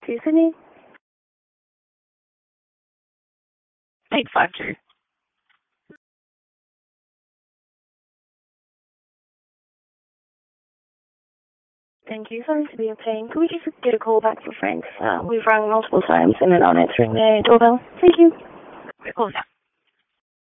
to Sydney. 852. Thank you. Sorry to be a pain. Could we just get a call back for Frank? We've rung multiple times and they're not answering their doorbell. Thank you. Of course.